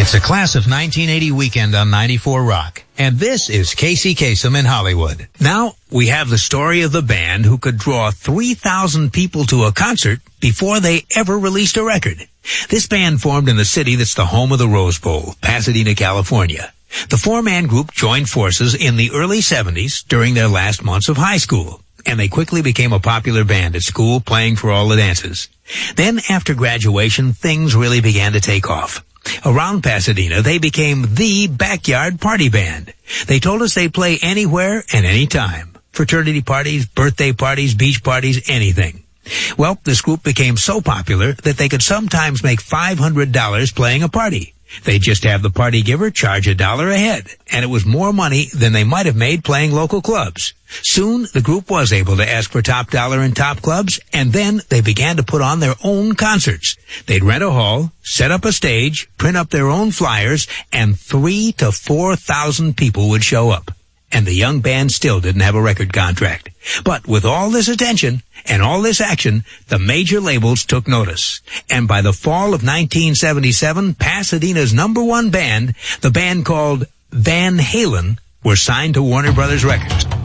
It's a class of 1980 weekend on 94 Rock. And this is Casey Kasem in Hollywood. Now, we have the story of the band who could draw 3,000 people to a concert before they ever released a record. This band formed in the city that's the home of the Rose Bowl, Pasadena, California. The four-man group joined forces in the early 70s during their last months of high school, and they quickly became a popular band at school, playing for all the dances. Then, after graduation, things really began to take off. Around Pasadena, they became the backyard party band. They told us they'd play anywhere and anytime. Fraternity parties, birthday parties, beach parties, anything. Well, this group became so popular that they could sometimes make $500 playing a party. They'd just have the party giver charge $1 a head, and it was more money than they might have made playing local clubs. Soon, the group was able to ask for top dollar in top clubs, and then they began to put on their own concerts. They'd rent a hall, set up a stage, print up their own flyers, and 3,000 to 4,000 people would show up. And the young band still didn't have a record contract. But with all this attention and all this action, the major labels took notice. And by the fall of 1977, Pasadena's #1 band, the band called Van Halen, were signed to Warner Brothers Records.